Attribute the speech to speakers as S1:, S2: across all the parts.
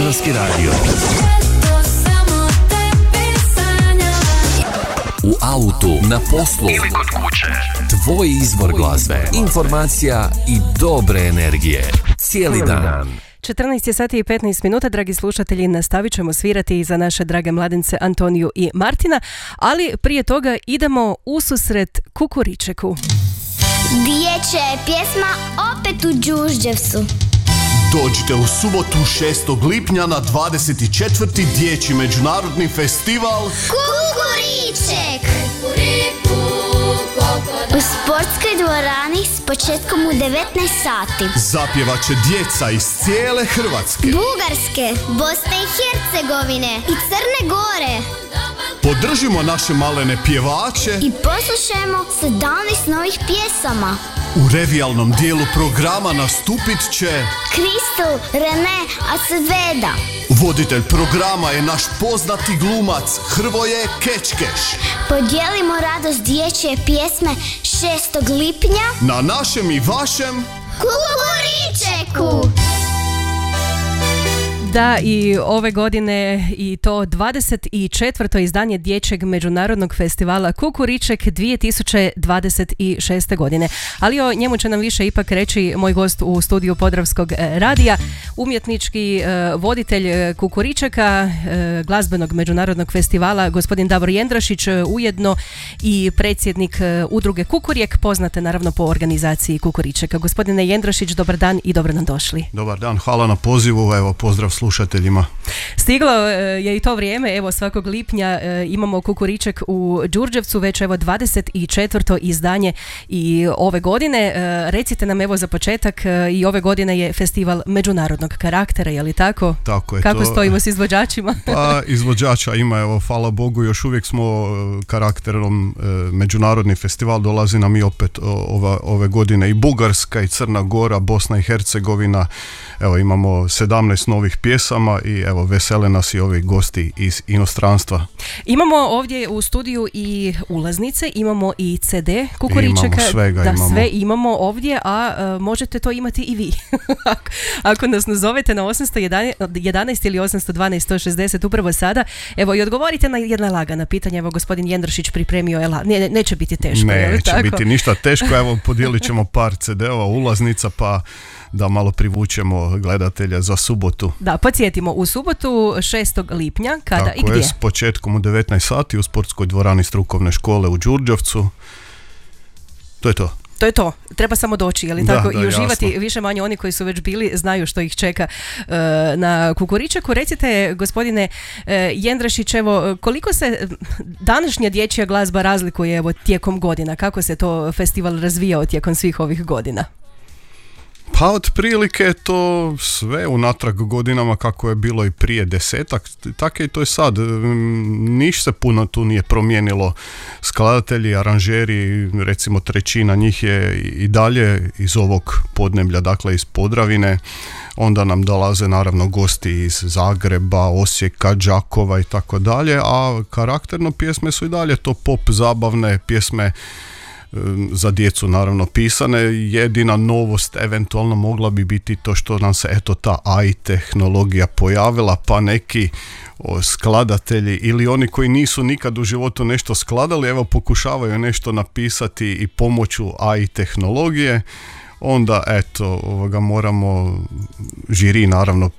S1: Elektronski radio. U autu, na poslu ili kod kuće. Tvoj izvor glazbe, informacija i dobre energije. Cijeli dan.
S2: 14 sati i 15 minuta, dragi slušatelji, nastavit ćemo svirati za naše drage mladence Antoniju i Martina, ali prije toga idemo ususret Kukuričeku.
S3: Dječja je pjesma opet u Đurđevcu.
S4: Dođite u subotu 6. lipnja na 24. dječji međunarodni festival
S3: Kukuriček u sportskoj dvorani s početkom u 19 sati.
S4: Zapjevat će djeca iz cijele Hrvatske,
S3: Bugarske, Bosne i Hercegovine i Crne Gore.
S4: Podržimo naše malene pjevače
S3: I poslušajmo 17 novih pjesama.
S4: U revijalnom dijelu programa nastupit će
S3: Kristel, Rene, Aceveda.
S4: voditelj programa je naš poznati glumac Hrvoje Kečkeš.
S3: Podijelimo radost dječje pjesme 6. lipnja
S4: Na našem i vašem
S3: Kukuričeku.
S2: Da, i ove godine i to 24. izdanje Dječjeg međunarodnog festivala Kukuriček 2026. godine. Ali o njemu će nam više ipak reći moj gost u studiju Podravskog radija, umjetnički voditelj Kukuričeka, glazbenog međunarodnog festivala, gospodin Davor Jendrašić, ujedno i predsjednik udruge Kukurijek, poznate naravno po organizaciji Kukuričeka. Gospodine Jendrašić, dobar dan i dobro nam došli.
S4: Dobar dan, hvala na pozivu, evo pozdrav slušateljima.
S2: Stiglo je i to vrijeme, evo svakog lipnja imamo Kukuriček u Đurđevcu, već evo 24. izdanje i ove godine. Recite nam evo za početak, i ove godine je festival međunarodnog karaktera, je li tako?
S4: Tako je.
S2: Kako stojimo s izvođačima?
S4: Pa izvođača ima, evo hvala Bogu, još uvijek smo karakterom međunarodni festival, dolazi nam i opet ove godine i Bugarska i Crna Gora, Bosna i Hercegovina. Evo imamo 17 novih pjesama i evo vesele nas i ovi gosti iz inostranstva.
S2: Imamo ovdje u studiju i ulaznice, imamo i CD Kukuričeka.
S4: Imamo svega,
S2: da,
S4: imamo.
S2: sve imamo ovdje, a možete to imati i vi. Ako nas nazovete na 811 ili 812 160 upravo sada, evo i odgovorite na jedna lagana pitanja. Evo gospodin Jendrašić pripremio, neće biti teško.
S4: Neće biti ništa teško, evo podijelit ćemo par CD-ova, ulaznica, pa da malo privučemo gledatelja za subotu.
S2: Da, podsjetimo, u subotu 6. lipnja, kada
S4: tako
S2: i gdje?
S4: Je, s početkom u 19 sati u sportskoj dvorani strukovne škole u Đurđevcu. To je to.
S2: To je to, treba samo doći, je li
S4: Da,
S2: tako?
S4: da,
S2: I uživati,
S4: jasno.
S2: više manje oni koji su već bili znaju što ih čeka na Kukuričeku. Recite, gospodine Jendrašić, evo, koliko se današnja dječja glazba razlikuje evo, tijekom godina? Kako se to festival razvijao tijekom svih ovih godina?
S4: Pa otprilike je to sve unatrag godinama kako je bilo i prije 10-ak, tako i to je sad. Niš se puno tu nije promijenilo. Skladatelji, aranžeri, recimo trećina njih je i dalje iz ovog podneblja, dakle iz Podravine. Onda nam dolaze naravno gosti iz Zagreba, Osijeka, Đakova i tako dalje, a karakterno pjesme su i dalje to pop zabavne pjesme, za djecu naravno pisane. Jedina novost eventualno mogla bi biti to što nam se eto ta AI tehnologija pojavila, pa neki skladatelji ili oni koji nisu nikad u životu nešto skladali, evo pokušavaju nešto napisati i pomoću AI tehnologije. Onda eto moramo, žiri naravno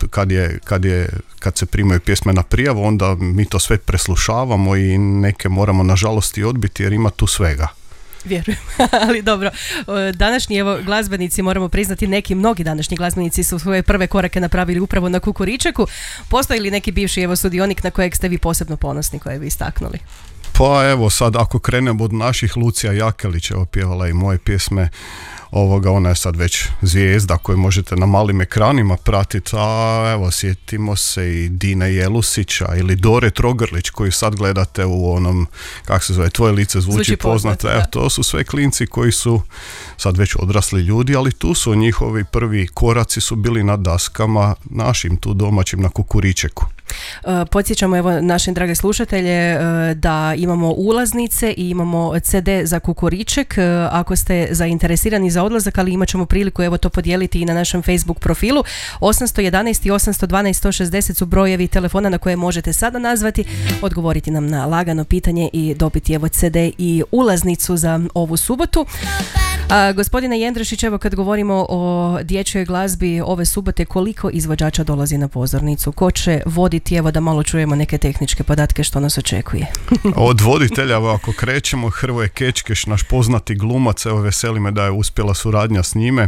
S4: kad se primaju pjesme na prijavu, onda mi to sve preslušavamo i neke moramo nažalost i odbiti jer ima tu svega.
S2: Vjerujem, ali dobro, današnji evo glazbenici, moramo priznati, mnogi današnji glazbenici su svoje prve korake napravili upravo na Kukuričeku. Postoji li neki bivši evo sudionik na kojeg ste vi posebno ponosni, koje bi istaknuli?
S4: Pa evo sad ako krenemo od naših, Lucija Jakelić evo pjevala i moje pjesme, ona je sad već zvijezda koju možete na malim ekranima pratiti, a evo sjetimo se i Dine Jelusića ili Dore Trogrlić koju sad gledate u onom, kako se zove, Tvoje lice zvuči poznato. Evo, to su sve klinci koji su sad već odrasli ljudi, ali tu su njihovi prvi koraci su bili na daskama našim tu domaćim na Kukuričeku.
S2: Podsjećamo evo naše drage slušatelje da imamo ulaznice i imamo CD za Kukuriček ako ste zainteresirani za odlazak, ali imat ćemo priliku evo to podijeliti i na našem Facebook profilu. 811 i 812 160 su brojevi telefona na koje možete sada nazvati, odgovoriti nam na lagano pitanje i dobiti evo CD i ulaznicu za ovu subotu. Gospodine Jendrešić, evo kad govorimo o dječjoj glazbi ove subote, koliko izvođača dolazi na pozornicu? Ko će voditi, evo da malo čujemo neke tehničke podatke što nas očekuje?
S4: Od voditelja, evo ako krećemo, Hrvoje Kečkeš, naš poznati glumac, evo veseli me da je uspjela suradnja s njime.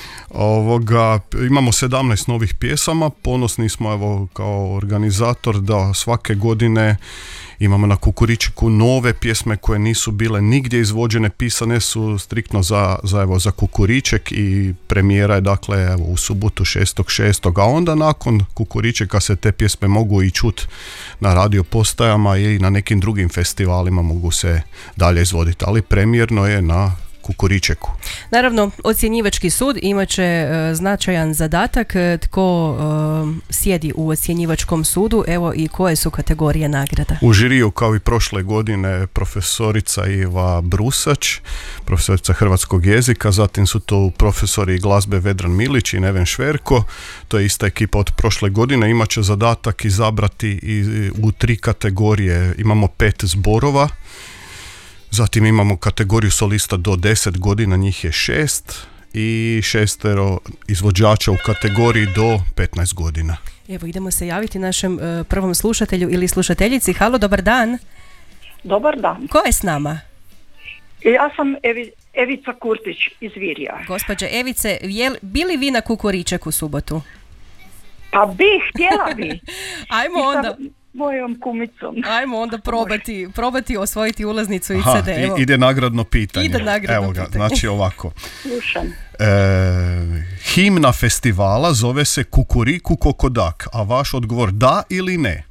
S4: Imamo 17 novih pjesama, ponosni smo evo kao organizator da svake godine imamo na Kukuričeku nove pjesme koje nisu bile nigdje izvođene, pisane su striktno za Kukuriček i premijera je dakle evo, u subotu 6.6. A onda nakon Kukuričeka se te pjesme mogu i čuti na radio postajama i na nekim drugim festivalima mogu se dalje izvoditi, ali premijerno je na Kukuričeku.
S2: Naravno, ocjenjivački sud imat će značajan zadatak. Tko sjedi u ocjenjivačkom sudu, evo i koje su kategorije nagrada?
S4: U žiriju kao i prošle godine profesorica Iva Brusač, profesorica hrvatskog jezika, zatim su to profesori glazbe Vedran Milić i Neven Šverko, to je ista ekipa od prošle godine, imat će zadatak izabrati u 3 kategorije, imamo 5 zborova. Zatim imamo kategoriju solista do 10 godina, njih je 6 i 6 izvođača u kategoriji do 15 godina.
S2: Evo idemo se javiti našem prvom slušatelju ili slušateljici. Halo, dobar dan.
S5: Dobar dan.
S2: Ko je s nama?
S5: Ja sam Evica Kurtić iz Virja.
S2: Gospođe Evice, bili vi na Kukuriček u subotu?
S5: Pa htjela bi.
S2: Ajmo onda.
S5: Mojom kumicom.
S2: Ajmo onda probati osvojiti ulaznicu i CD.
S4: Ide nagradno pitanje.
S2: Evo ga,
S4: znači ovako.
S5: Slušam.
S4: Himna festivala zove se Kukuriku Kokodak, a vaš odgovor da ili ne?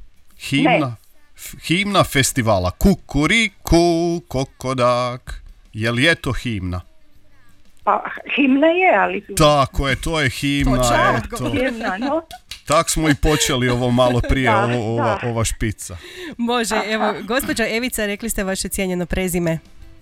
S4: Himna festivala Kukuriku Kokodak. Je li je to himna?
S5: Pa himna je, ali...
S4: Tako je, to je himna.
S5: Himna, no?
S4: Tak smo i počeli ovo malo prije, ova špica.
S2: Može, evo, gospođa Evica, rekli ste vaše cijenjeno prezime.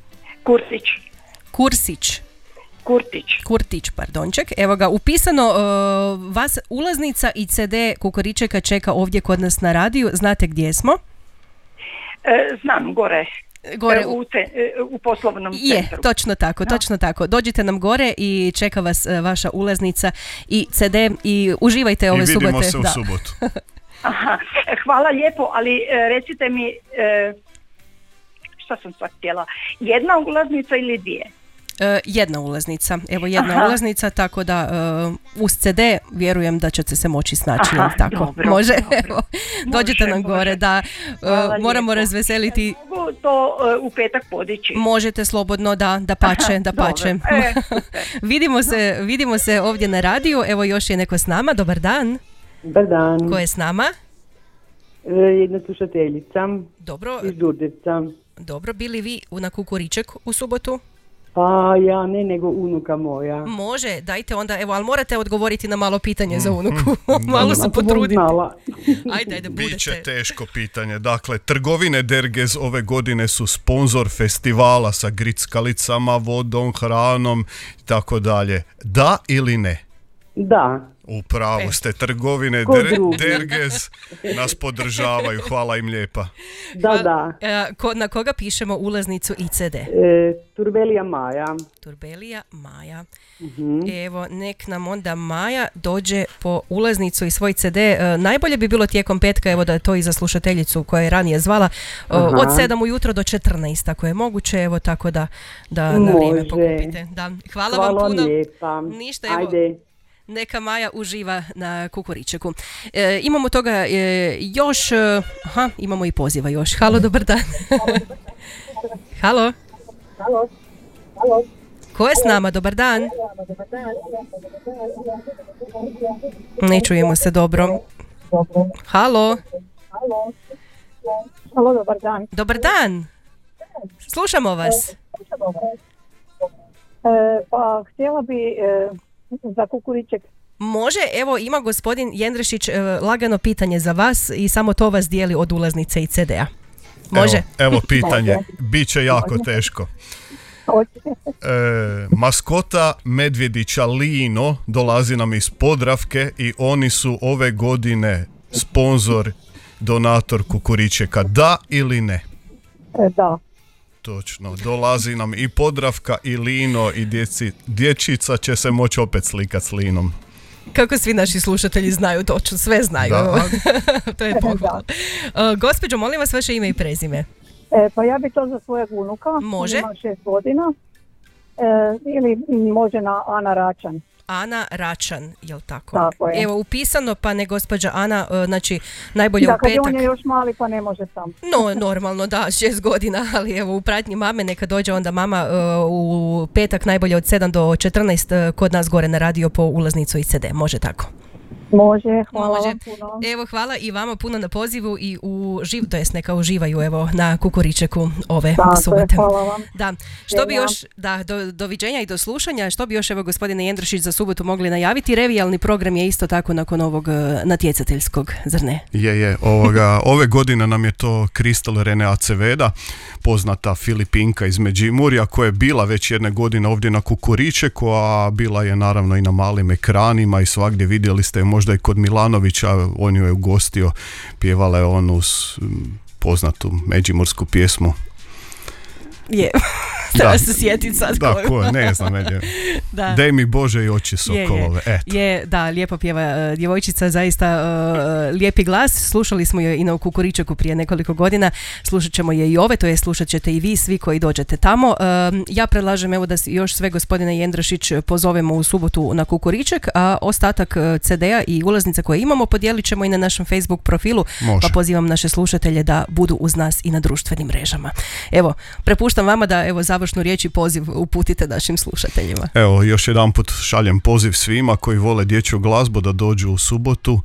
S2: Kurtić, pardonček. Evo ga, upisano, vas ulaznica i CD Kukuričeka čeka ovdje kod nas na radiju. Znate gdje smo?
S5: Znam, gore u poslovnom centru.
S2: Točno tako. Dođite nam gore i čeka vas vaša ulaznica i CD i uživajte ove subote.
S4: I vidimo se u subotu.
S5: Aha, hvala lijepo, ali recite mi šta sam sad htjela, jedna ulaznica ili 2?
S2: Jedna ulaznica, ulaznica, tako da uz CD vjerujem da ćete se moći snaći. Tako.
S5: Dobro,
S2: može,
S5: dobro.
S2: Evo, dođite nam gore, da moramo razveseliti.
S5: Mogu to u petak podići?
S2: Možete slobodno, da pače. Vidimo se ovdje na radiju, evo još je neko s nama, dobar dan.
S6: Dobar dan.
S2: Ko je s nama?
S6: Jedna slušateljica.
S2: Dobro.
S6: Iz Đurđevca.
S2: Dobro, bili vi na Kukuriček u subotu?
S6: Pa ja ne, nego unuka moja.
S2: Može, dajte onda, evo, ali morate odgovoriti na malo pitanje za unuku. Malo se potrudite. Ajde, budete.
S4: Biće teško pitanje. Dakle, trgovine Dergez ove godine su sponzor festivala sa grickalicama, vodom, hranom i tako dalje. Da ili ne?
S6: Da.
S4: U pravu ste, trgovine Dergez nas podržavaju, hvala im lijepa.
S6: Da.
S2: Na koga pišemo ulaznicu i CD?
S6: Turbelija Maja.
S2: Evo, nek nam onda Maja dođe po ulaznicu i svoj CD. Najbolje bi bilo tijekom petka, evo da to i za slušateljicu koja je ranije zvala, od 7 ujutro do 14, ako je moguće, evo tako da na vrijeme pokupite. Da. Hvala vam puno.
S6: Lijepa.
S2: Ništa, evo.
S6: Ajde.
S2: Neka Maja uživa na Kukuričeku. Imamo toga još, imamo i poziva još. Halo, dobar dan. Halo. Ko je s nama? Dobar dan. Ne čujemo se dobro. Halo.
S7: Dobar dan.
S2: Dobar dan. Slušamo vas.
S7: Pa htjela bi za Kukuriček
S2: Može, evo ima gospodin Jendrešić lagano pitanje za vas i samo to vas dijeli od ulaznice i CD-a. Može?
S4: Evo pitanje, bit će jako teško. Maskota medvjedića Lino dolazi nam iz Podravke i oni su ove godine sponzor, donator Kukuričeka, da ili ne?
S6: Da.
S4: Točno, dolazi nam i Podravka i Lino i dječica će se moći opet slikat s Linom.
S2: Kako svi naši slušatelji znaju točno, sve znaju. To je pohvala. Gospođo, molim vas vaše ime i prezime.
S7: Pa ja bi to za svojeg unuka.
S2: Može.
S7: Ima 6 godina. Ili može na Ana Račan.
S2: Ana Račan, jel tako?
S7: Tako je.
S2: Evo, upisano, pa ne gospođa Ana, znači najbolje u petak.
S7: Da, kad on je još mali, pa ne može sam.
S2: No, normalno, da, 6 godina, ali evo, u pratnji mame, neka dođe onda mama u petak najbolje od 7 do 14 kod nas gore na radio po ulaznicu i CD, može tako?
S7: Može, hvala vam puno.
S2: Evo, hvala i vama puno na pozivu i neka uživaju evo na Kukuričeku ove subote.
S7: Hvala vam.
S2: Da, što bi još, doviđenja i do slušanja, što bi još evo gospodine Jendrešić za subotu mogli najaviti? Revijalni program je isto tako nakon ovog natjecateljskog, zar ne?
S4: Ove godine nam je to Kristal Rene Aceveda, poznata Filipinka iz Međimurja, koja je bila već jedne godine ovdje na Kukuričeku, a bila je naravno i na malim ekranima i svagdje, vidjeli ste možda i kod Milanovića, on ju je ugostio, pjevala je onu poznatu međimursku pjesmu.
S2: Je, treba se sjetiti sad koju.
S4: Da, ko, ne znam, Daj mi Bože i oči sokolove.
S2: Je, da, lijepo pjeva djevojčica, zaista lijepi glas. Slušali smo je i na Kukuričeku prije nekoliko godina, slušat ćemo je i ove, to je slušat ćete i vi svi koji dođete tamo. Ja predlažem evo da još sve gospodine Jendrešić pozovemo u subotu na Kukuriček, a ostatak CD-a i ulaznica koje imamo podijelit ćemo i na našem Facebook profilu. Može. Pa pozivam naše slušatelje da budu uz nas i na društvenim mrežama. Evo, prepuštam vama da evo završnu riječ i poziv uputite našim slušateljima. Evo,
S4: još jedan put šaljem poziv svima koji vole dječju glazbu da dođu u subotu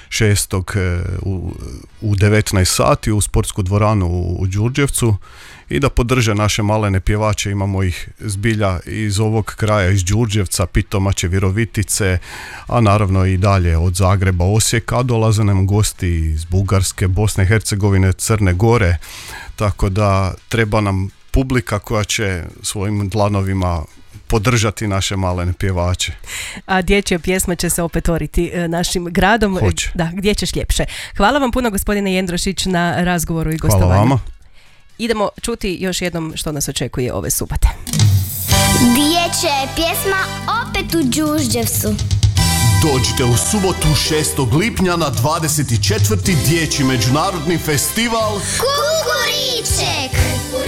S4: 6. u 19 sati u sportsku dvoranu u Đurđevcu i da podrže naše malene pjevače. Imamo ih zbilja iz ovog kraja, iz Đurđevca, Pitomače, Virovitice, a naravno i dalje od Zagreba, Osijeka, a dolaze nam gosti iz Bugarske, Bosne i Hercegovine, Crne Gore, tako da treba nam publika koja će svojim dlanovima podržati naše malene pjevače.
S2: A dječja pjesma će se opetoriti našim gradom.
S4: Hoće.
S2: Da, gdje ćeš ljepše. Hvala vam puno gospodine Jendrošić na razgovoru i gostovanju.
S4: Hvala vama.
S2: Idemo čuti još jednom što nas očekuje ove subote.
S3: Dječja je pjesma opet u Đurđevcu.
S8: Dođite u subotu 6. lipnja na 24. dječji međunarodni festival
S3: Kukuriček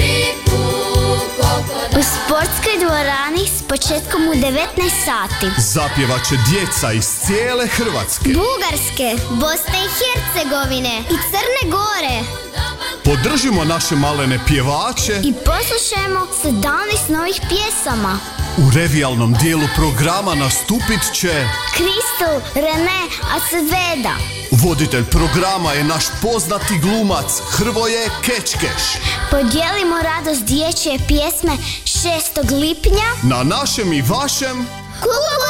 S3: u sportskoj dvorani s početkom u 19 sati.
S8: Zapjevat će djeca iz cijele Hrvatske,
S3: Bugarske, Bosne i Hercegovine i Crne Gore.
S8: Podržimo naše malene pjevače
S3: i poslušajmo 17 novih pjesama.
S8: U revijalnom dijelu programa nastupit će
S3: Kristal Rene Aceveda.
S8: Voditelj programa je naš poznati glumac Hrvoje Kečkeš.
S3: Podijelimo radost dječje pjesme 6. lipnja
S8: na našem i vašem